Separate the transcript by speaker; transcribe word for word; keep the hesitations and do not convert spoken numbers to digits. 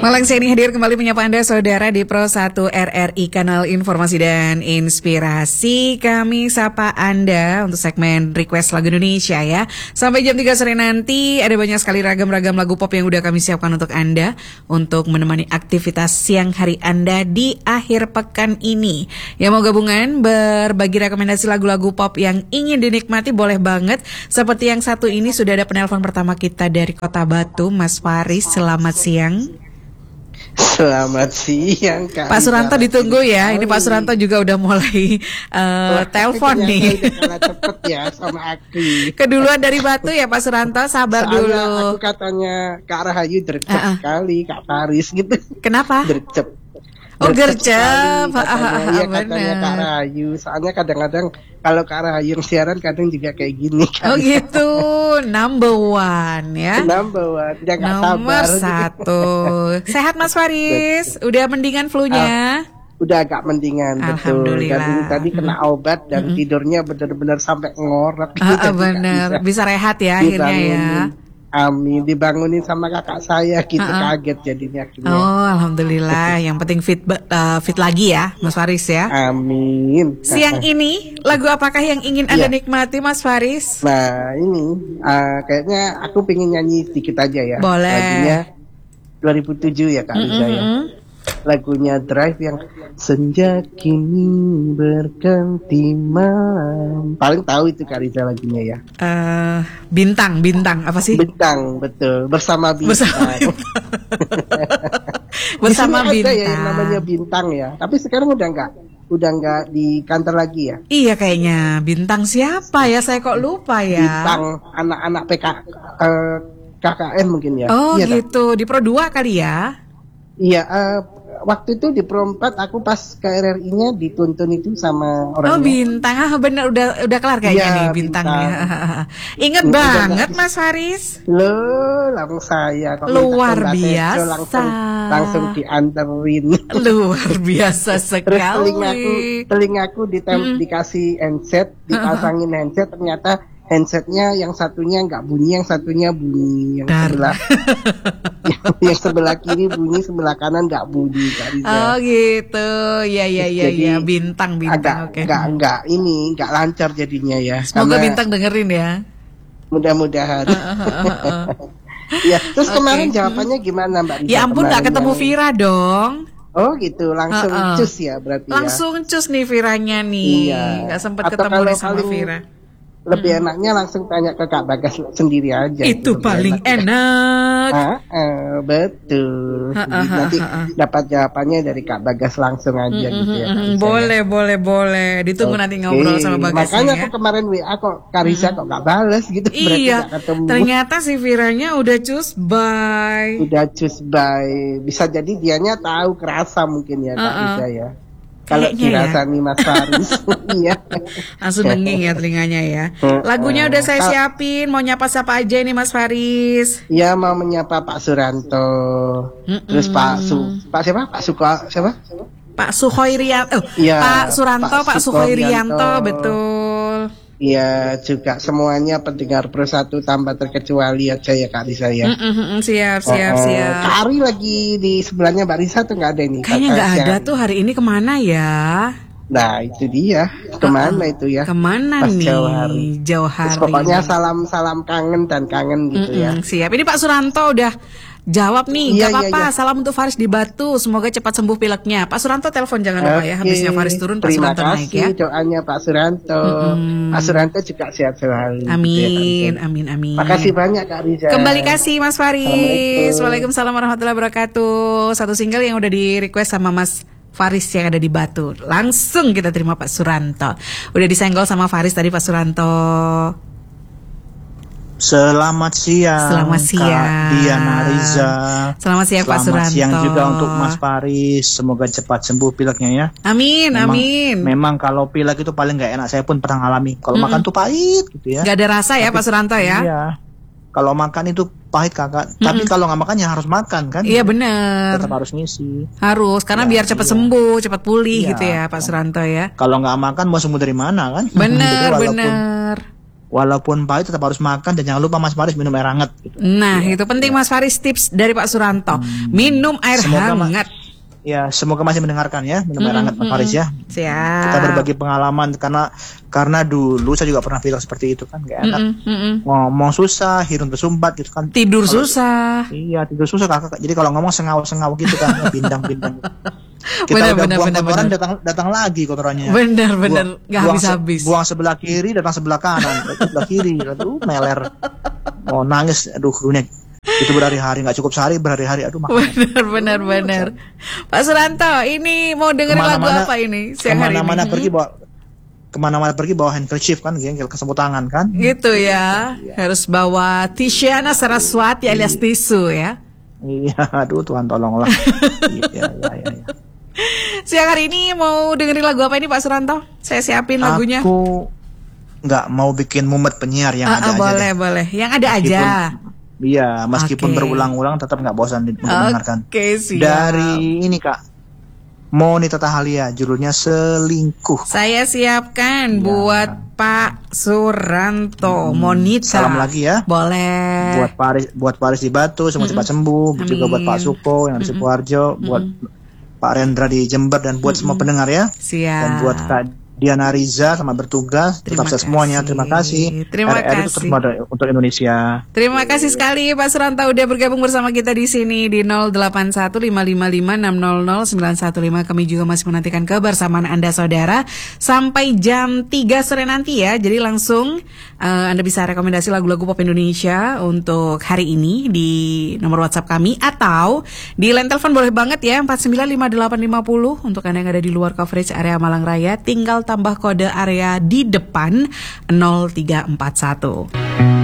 Speaker 1: Malang Siang ini hadir kembali menyapa Anda saudara di Pro satu R R I Kanal Informasi dan Inspirasi. Kami sapa Anda untuk segmen Request Lagu Indonesia ya. Sampai jam tiga sore nanti ada banyak sekali ragam-ragam lagu pop yang udah kami siapkan untuk Anda untuk menemani aktivitas siang hari Anda di akhir pekan ini. Yang mau gabungan berbagi rekomendasi lagu-lagu pop yang ingin dinikmati boleh banget. Seperti yang satu ini sudah ada penelpon pertama kita dari Kota Batu, Mas Faris. Selamat siang.
Speaker 2: Selamat siang Kak.
Speaker 1: Pak Suranto ditunggu ya. Ini Pak Suranto juga udah mulai uh, telepon nih.
Speaker 2: Udah cepet ya sama aku.
Speaker 1: Keduluan dari Batu ya Pak Suranto. Sabar
Speaker 2: Soalnya
Speaker 1: dulu.
Speaker 2: Aku katanya Kak Rahayu gercep
Speaker 1: uh-uh.
Speaker 2: sekali Kak Faris gitu.
Speaker 1: Kenapa?
Speaker 2: Gercep.
Speaker 1: Oh gercep.
Speaker 2: Iya katanya Kak Rahayu. Soalnya kadang-kadang kalau Kak Rahayu yang siaran kadang juga kayak gini kan.
Speaker 1: Oh gitu. Number one ya.
Speaker 2: Number one. Dia gak
Speaker 1: Nomor
Speaker 2: sabar.
Speaker 1: satu. Sehat Mas Faris? Udah mendingan flu-nya?
Speaker 2: Uh, udah agak mendingan.
Speaker 1: Alhamdulillah.
Speaker 2: Betul. Dan tadi kena obat dan mm-hmm. tidurnya benar-benar sampai ngorok.
Speaker 1: Ah, gitu, bener. Bisa. bisa rehat ya akhirnya ya.
Speaker 2: Amin, dibangunin sama kakak saya gitu, uh-uh. kaget jadinya akhirnya.
Speaker 1: Oh, alhamdulillah. Yang penting fit uh, fit lagi ya, Mas Faris ya.
Speaker 2: Amin.
Speaker 1: Siang ini lagu apakah yang ingin Anda yeah. nikmati, Mas Faris?
Speaker 2: Nah, ini uh, kayaknya aku pengen nyanyi sedikit aja ya.
Speaker 1: Boleh.
Speaker 2: Lagunya dua ribu tujuh ya Kak Riza mm-hmm. ya. Lagunya Drive yang senja kini berganti malam. Paling tahu itu Kak Riza lagunya ya.
Speaker 1: Uh, bintang, bintang apa sih?
Speaker 2: Bintang, betul. Bersama bintang.
Speaker 1: Bersama bintang. Bersama bintang.
Speaker 2: Ada ya yang namanya bintang ya. Tapi sekarang udah enggak, udah enggak di kantor lagi ya.
Speaker 1: Iya kayaknya. Bintang siapa ya? Saya kok lupa ya.
Speaker 2: Bintang anak-anak P K uh, K K N mungkin ya.
Speaker 1: Oh
Speaker 2: iya,
Speaker 1: gitu. Tak? Di Pro dua kali ya.
Speaker 2: Iya, uh, waktu itu di Pro empat aku pas K R R I-nya dituntun itu sama orangnya.
Speaker 1: Oh bintang, ah benar udah udah kelar kayaknya ya, nih bintangnya. Bintang. Ingat
Speaker 2: Bintang.
Speaker 1: banget Mas Faris.
Speaker 2: Loh, langsung saya kok
Speaker 1: luar biasa.
Speaker 2: Langsung, langsung dianterin.
Speaker 1: Luar biasa sekali.
Speaker 2: Terus telingaku, telingaku ditem, hmm. dikasih handset, dipasangin handset, ternyata handsetnya yang satunya nggak bunyi, yang satunya bunyi, yang Dar. sebelah yang, yang sebelah kiri bunyi, sebelah kanan nggak bunyi.
Speaker 1: Oh gitu, ya ya ya ya bintang bintang.
Speaker 2: Oke. Okay. Nggak nggak ini nggak lancar jadinya ya.
Speaker 1: Semoga bintang dengerin ya.
Speaker 2: Mudah-mudahan. Uh, uh, uh, uh. Ya, terus okay. kemarin jawabannya gimana Mbak Risa?
Speaker 1: Ya ampun nggak ketemu yang... Vira dong.
Speaker 2: Oh gitu, langsung uh, uh. cus ya berarti.
Speaker 1: Langsung
Speaker 2: ya.
Speaker 1: cus nih Viranya nih, nggak iya. sempat ketemu nih sama Vira.
Speaker 2: Lebih hmm. enaknya langsung tanya ke Kak Bagas sendiri aja.
Speaker 1: Itu gitu, paling enak. enak.
Speaker 2: Ah, eh, betul. Ha, ha, nanti ha, ha. dapat jawabannya dari Kak Bagas langsung aja mm-hmm, gitu ya.
Speaker 1: Mm-hmm. Boleh, boleh, boleh. Ditunggu okay. nanti ngobrol sama Bagasnya.
Speaker 2: Makanya
Speaker 1: ya.
Speaker 2: aku kemarin W A kok Kak Risa mm-hmm. kok gak bales gitu.
Speaker 1: Iya. Ternyata si Viranya udah cus bye.
Speaker 2: Udah cus bye. Bisa jadi dianya tahu kerasa mungkin ya Kak uh-uh. Risa ya. Kalau dirasa nih Mas Faris. Iya.
Speaker 1: Langsung denging ya telinganya ya. Lagunya udah saya siapin. Mau nyapa siapa aja ini Mas Faris?
Speaker 2: Iya mau menyapa Pak Suranto. Mm-mm. Terus Pak Su Pak siapa? Pak Suka siapa?
Speaker 1: Pak Suhoirianto. Oh, ya, Pak Suranto, Pak, Pak Suhoirianto, betul.
Speaker 2: Iya juga semuanya pendengar Pro satu tanpa terkecuali aja ya Kak Risa ya.
Speaker 1: Mm-mm, siap siap uh, siap.
Speaker 2: Kak Ari lagi di sebelahnya Mbak Risa tuh nggak ada ini.
Speaker 1: Kayaknya nggak ada tuh hari ini kemana ya?
Speaker 2: Nah itu dia kemana uh, itu ya?
Speaker 1: Kemana Pas nih? Jauh hari. Jauh hari.
Speaker 2: Terus pokoknya salam salam kangen dan kangen gitu Mm-mm, ya.
Speaker 1: Siap. Ini Pak Suranto udah jawab nih,
Speaker 2: iya,
Speaker 1: gak apa-apa.
Speaker 2: Iya, iya.
Speaker 1: Salam untuk Faris di Batu. Semoga cepat sembuh pileknya. Pak Suranto telepon jangan lupa okay. ya. Habisnya Faris turun, Pak
Speaker 2: Terima
Speaker 1: Suranto
Speaker 2: kasih
Speaker 1: naik ya.
Speaker 2: Doanya Pak Suranto. Mm-hmm. Pak Suranto juga sehat selalu.
Speaker 1: Amin, amin, amin.
Speaker 2: Makasih banyak Kak Riza.
Speaker 1: Kembali kasih Mas Faris. Waalaikumsalam warahmatullahi wabarakatuh. Satu single yang udah di request sama Mas Faris yang ada di Batu. Langsung kita terima Pak Suranto. Udah disenggol sama Faris tadi Pak Suranto.
Speaker 3: Selamat siang,
Speaker 1: Selamat siang,
Speaker 3: Kak Diana Riza.
Speaker 1: Selamat siang,
Speaker 3: Selamat
Speaker 1: Pak Suranto.
Speaker 3: Selamat siang juga untuk Mas Faris. Semoga cepat sembuh pileknya ya.
Speaker 1: Amin,
Speaker 3: memang,
Speaker 1: amin.
Speaker 3: Memang kalau pilek itu paling nggak enak. Saya pun pernah ngalami. Kalau mm-hmm. makan tuh pahit gitu ya.
Speaker 1: Gak ada rasa ya, tapi, Pak Suranto ya.
Speaker 3: Iya. Kalau makan itu pahit kakak. Mm-hmm. Tapi kalau nggak makan ya harus makan kan.
Speaker 1: Iya benar.
Speaker 3: Tetap harus ngisi.
Speaker 1: Harus, karena ya, biar cepat iya. sembuh, cepat pulih iya. gitu ya, Pak Suranto ya.
Speaker 3: Kalau nggak makan mau sembuh dari mana kan?
Speaker 1: Benar, benar.
Speaker 3: walaupun pahit tetap harus makan, dan jangan lupa Mas Faris minum air hangat gitu.
Speaker 1: Nah,
Speaker 3: ya,
Speaker 1: itu penting
Speaker 3: ya.
Speaker 1: Mas Faris, tips dari Pak Suranto. Hmm. Minum air
Speaker 3: Semoga
Speaker 1: hangat.
Speaker 3: Ma- ya, semoga masih mendengarkan ya, minum air hangat Mas Faris ya.
Speaker 1: Siap.
Speaker 3: Kita berbagi pengalaman karena karena dulu saya juga pernah bilang seperti itu kan, gak enak.
Speaker 1: Mm-mm, mm-mm.
Speaker 3: Ngomong susah, hirun bersumbat gitu kan.
Speaker 1: Tidur
Speaker 3: Kalau,
Speaker 1: susah.
Speaker 3: Iya, tidur susah Kakak. Jadi kalau ngomong sengau-sengau gitu kan, bindang-bindang. Kita
Speaker 1: Benar,
Speaker 3: udah
Speaker 1: benar,
Speaker 3: buang
Speaker 1: benar,
Speaker 3: kotoran,
Speaker 1: benar.
Speaker 3: datang datang lagi kotorannya.
Speaker 1: Bener bener
Speaker 3: Buang-
Speaker 1: nggak
Speaker 3: buang se-
Speaker 1: habis-habis.
Speaker 3: Buang sebelah kiri, datang sebelah kanan. Sebelah kiri, aduh meler. Mau nangis, aduh dunia. Itu berhari-hari, nggak cukup sehari, berhari-hari, aduh makan.
Speaker 1: Bener bener bener. Pak Suranto, ini mau dengerin lagu
Speaker 3: Kemana-mana-
Speaker 1: apa ini siang hari
Speaker 3: Kemana-mana
Speaker 1: ini?
Speaker 3: pergi bawa kemana-mana pergi bawa handkerchief kan, gengkel kesemut tangan kan.
Speaker 1: Gitu ya, harus bawa Tisyana Saraswati alias tisu ya.
Speaker 3: Iya, aduh Tuhan tolonglah. Iya, iya, iya. iya.
Speaker 1: Siang hari ini mau dengerin lagu apa ini Pak Suranto? Saya siapin lagunya.
Speaker 3: Aku nggak mau bikin mumet penyiar yang
Speaker 1: Ah,
Speaker 3: ada
Speaker 1: ah,
Speaker 3: aja
Speaker 1: boleh
Speaker 3: deh.
Speaker 1: boleh, yang ada aja.
Speaker 3: Iya, meskipun
Speaker 1: Oke.
Speaker 3: berulang-ulang tetap nggak bosan di- mendengarkan.
Speaker 1: Oke siap.
Speaker 3: Dari ini Kak, Monita Tahalia, judulnya Selingkuh.
Speaker 1: Saya siapkan
Speaker 3: Ya.
Speaker 1: buat Pak Suranto,
Speaker 3: Hmm,
Speaker 1: Monita.
Speaker 3: salam lagi ya.
Speaker 1: Boleh.
Speaker 3: Buat Paris, buat Paris di Batu, semua cepat sembuh.
Speaker 1: Amin.
Speaker 3: Juga buat Pak Suko yang di Sukoharjo, buat Pak Rendra di Jember, dan buat semua pendengar ya.
Speaker 1: Siap.
Speaker 3: Dan buat Kak Diana Riza sama bertugas,
Speaker 1: Terima
Speaker 3: tetap semuanya.
Speaker 1: kasih.
Speaker 3: Terima kasih.
Speaker 1: Terima
Speaker 3: R R I itu
Speaker 1: kasih.
Speaker 3: terus ada untuk Indonesia.
Speaker 1: Terima kasih sekali Pak Suranto udah bergabung bersama kita di sini di nol delapan satu lima lima lima enam nol nol sembilan satu lima. Kami juga masih menantikan kebersamaan Anda saudara sampai jam tiga sore nanti ya. Jadi langsung uh, Anda bisa rekomendasi lagu-lagu pop Indonesia untuk hari ini di nomor WhatsApp kami atau di line telepon boleh banget ya empat sembilan lima delapan lima nol untuk Anda yang ada di luar coverage area Malang Raya, tinggal tambah kode area di depan nol tiga empat satu.